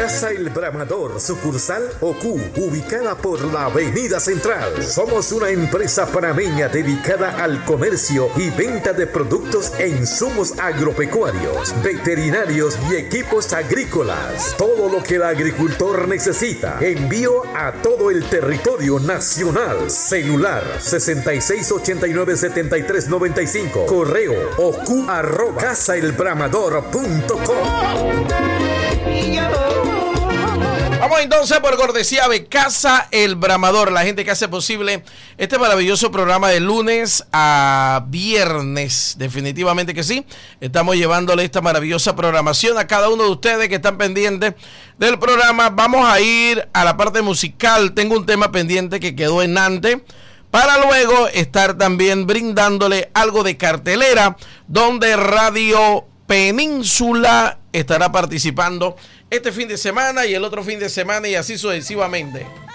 Casa El Bramador, sucursal OCU, ubicada por la Avenida Central. Somos una empresa panameña dedicada al comercio y venta de productos e insumos agropecuarios, veterinarios y equipos agrícolas. Todo lo que el agricultor necesita. Envío a todo el territorio nacional. Celular 6689-7395. Correo ocu@casaelbramador.com. Vamos entonces por cortesía de Casa El Bramador, la gente que hace posible este maravilloso programa de lunes a viernes. Definitivamente que sí. Estamos llevándole esta maravillosa programación a cada uno de ustedes que están pendientes del programa. Vamos a ir a la parte musical. Tengo un tema pendiente que quedó en Nantes, para luego estar también brindándole algo de cartelera, donde Radio Península estará participando este fin de semana y el otro fin de semana y así sucesivamente.